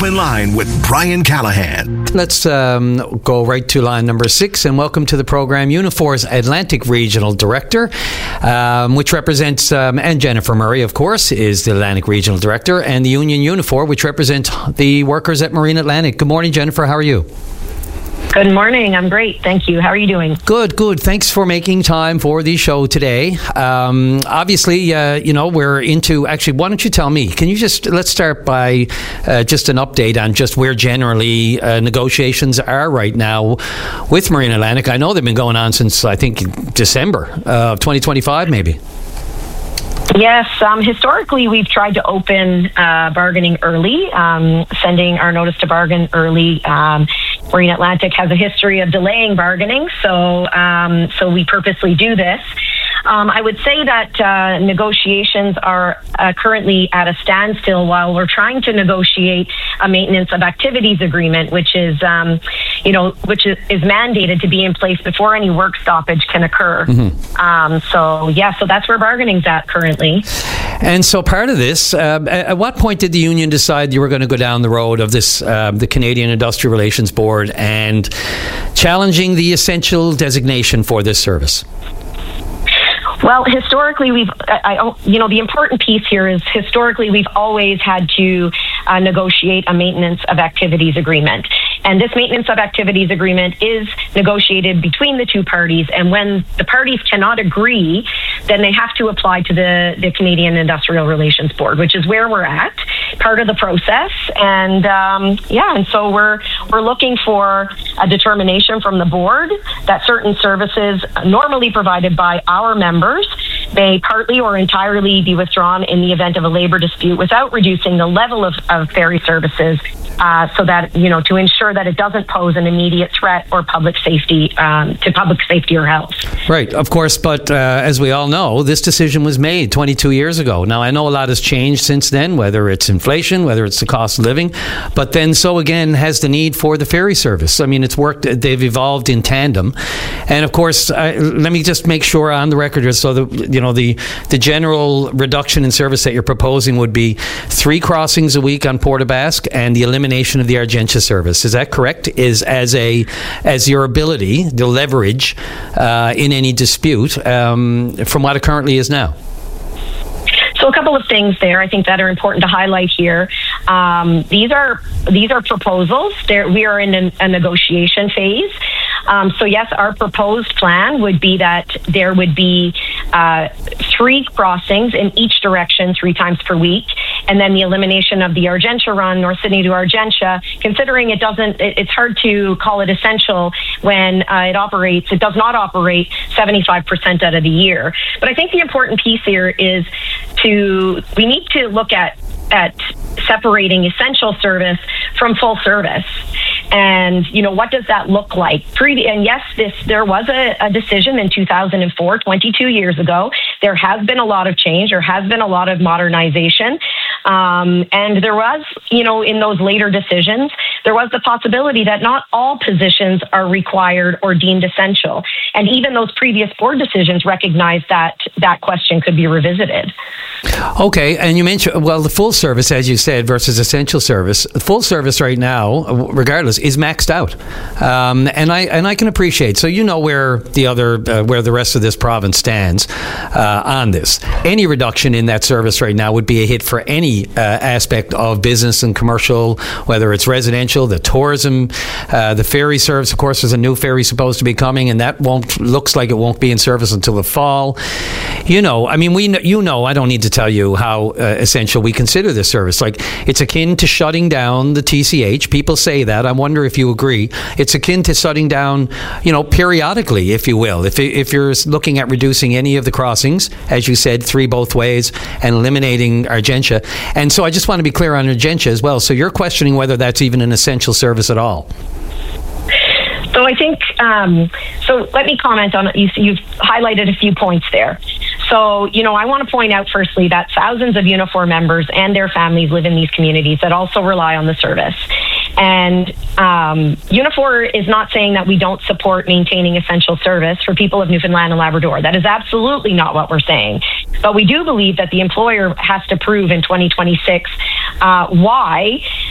Open Line with Brian Callahan. Let's go right to line number 6 and welcome to the program Unifor's Atlantic Regional Director, which represents, and Jennifer Murray, of course, is the Atlantic Regional Director, and the Union Unifor, which represents the workers at Marine Atlantic. Good morning, Jennifer. How are you? Good morning. I'm great. Thank you. How are you doing? Good. Thanks for making time for the show today. Obviously, we're into... Actually, why don't you tell me? Let's start by just an update on just where generally negotiations are right now with Marine Atlantic. I know they've been going on since, I think, December of 2025, maybe. Yes, historically we've tried to open bargaining early, sending our notice to bargain early. Marine Atlantic has a history of delaying bargaining, so we purposely do this. I would say that negotiations are currently at a standstill while we're trying to negotiate a maintenance of activities agreement, which is mandated to be in place before any work stoppage can occur. Mm-hmm. So that's where bargaining's at currently. And so part of this, at what point did the union decide you were going to go down the road of this, the Canadian Industrial Relations Board, and challenging the essential designation for this service? Well, historically, the important piece here is historically we've always had to negotiate a maintenance of activities agreement. And this maintenance of activities agreement is negotiated between the two parties. And when the parties cannot agree, then they have to apply to the Canadian Industrial Relations Board, which is where we're at, part of the process. And and so we're looking for a determination from the board that certain services normally provided by our members may partly or entirely be withdrawn in the event of a labor dispute without reducing the level of ferry services, so that, to ensure that it doesn't pose an immediate threat or public safety to public safety or health. Right, of course, but as we all know, this decision was made 22 years ago. Now, I know a lot has changed since then, whether it's inflation, whether it's the cost of living, but then so again has the need for the ferry service. I mean, it's worked, they've evolved in tandem. And of course, let me just make sure on the record, so the general reduction in service that you're proposing would be 3 crossings a week on Port aux Basques and the elimination of the Argentia service. Is that correct? As your ability to leverage in any dispute from what it currently is now? So a couple of things there I think that are important to highlight here. These are proposals. We are in a negotiation phase. So yes, our proposed plan would be that there would be 3 crossings in each direction 3 times per week, and then the elimination of the Argentia run, North Sydney to Argentia. Considering it's hard to call it essential when it does not operate 75% out of the year. But I think the important piece here is we need to look at separating essential service from full service. And, what does that look like? And yes, there was a decision in 2004, 22 years ago. There has been a lot of change. There has been a lot of modernization. And there was, in those later decisions, there was the possibility that not all positions are required or deemed essential. And even those previous board decisions recognized that question could be revisited. Okay, and you mentioned, the full service, as you said, versus essential service. Full service right now, regardless, is maxed out, and I can appreciate. So where the rest of this province stands on this. Any reduction in that service right now would be a hit for any aspect of business and commercial, whether it's residential, the tourism, the ferry service. Of course, there's a new ferry supposed to be coming, and that looks like it won't be in service until the fall. I don't need to tell you how essential we consider this service. Like, it's akin to shutting down the TCH. People say that. I wonder if you agree. It's akin to shutting down, periodically, if you will. If you're looking at reducing any of the crossings, as you said, 3 both ways, and eliminating Argentia. And so I just want to be clear on Argentia as well. So you're questioning whether that's even an essential service at all. So I think, so let me comment on it. You've highlighted a few points there. So, I want to point out firstly that thousands of Unifor members and their families live in these communities that also rely on the service. And Unifor is not saying that we don't support maintaining essential service for people of Newfoundland and Labrador. That is absolutely not what we're saying. But we do believe that the employer has to prove in 2026 why